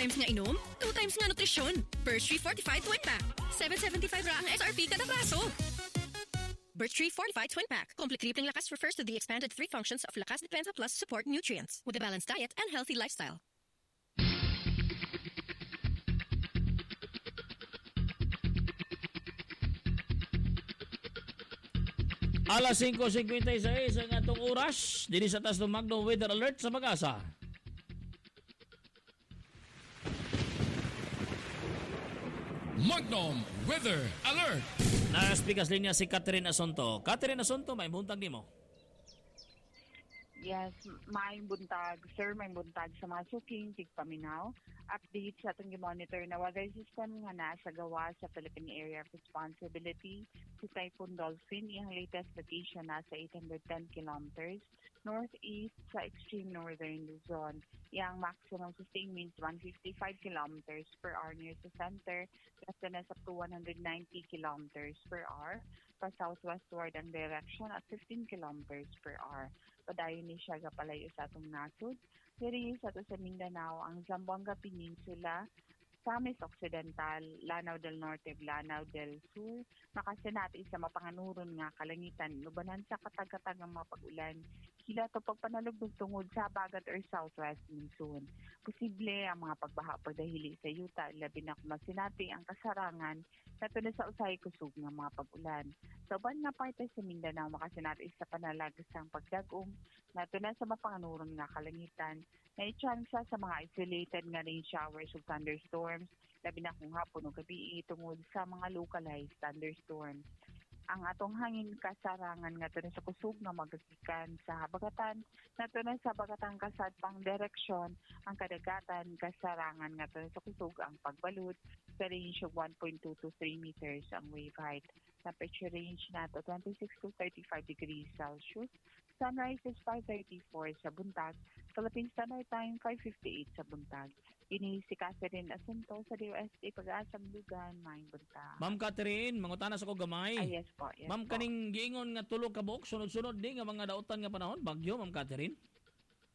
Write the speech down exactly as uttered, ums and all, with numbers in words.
times nga inom, two times nga nutrisyon. Birch Tree Fortified Twin Pack. seven seventy-five ra ang S R P kada braso. Birch Tree Fortified Twin Pack. Complete Tripling Lakas refers to the expanded three functions of Lakas Depensa Plus support nutrients with a balanced diet and healthy lifestyle. Alas five fifty-six ang atong oras. Dili sa taas ng Magno Weather Alert sa Mag-asa. Magnum Weather Alert. Naspikas linya si Catherine Asonto. Catherine Asonto, may buntag nimo. Yes, maayong buntag. Sir, maayong buntag sa mga suking, tigpaminaw. Update sa atong monitor na weather system nga nasa gawa sa Philippine Area of Responsibility si Typhoon Dolphin. Iyang latest location nasa eight hundred ten kilometers northeast sa extreme northern Luzon. Iyang maximum sustained winds one hundred fifty-five kilometers per hour near the center, gustiness up to one hundred ninety kilometers per hour. Pa-southwestward ang direction at fifteen kilometers per hour. Padayon ni siya gapalayo sa atong nasod. Diri sa ato sa Mindanao, ang Zamboanga Peninsula, Camis Occidental, Lanao del Norte, Lanao del Sur, nakasinati sa mapanganuron nga kalangitan, lubanan sa katag-katag ang mga pag-ulan, hila to pagpanalubog tungod sa bagat or southwest monsoon. Posible ang mga pagbaha pagdahili sa yuta, labi na kumasinati ang kasarangan na na sa usay kusog ng mga pag-ulan. Sa uban nga parte sa Mindanao, makasinati sa panalagasang pagdagom, na na sa mapanganuron nga kalangitan, na itsansa sa mga isolated nga rain showers o thunderstorms, labi na kung hapon o gabi tungod sa mga localized thunderstorms. Ang atong hangin kasarangan nga to sa kusog na magagikan sa habagatan, na to sa habagatang kasad pang direksyon, ang kadagatan kasarangan nga to sa kusog ang pagbalud sa range of one point two to three meters ang wave height. Temperature range nato twenty-six to thirty-five degrees Celsius. Sunrise is five thirty-four sa buntag. Philippine Standard Time five fifty-eight sa buntag. Ini si Catherine Asunto sa D O S T Pag-asang Lugan, Maing Buntag. Ma'am Catherine, mangutana sa ko gamay. Ah, yes po, yes Ma'am, po. kaning giingon nga tulo ka buok, sunod-sunod di nga mga dautan nga panahon, bagyo, Ma'am Catherine?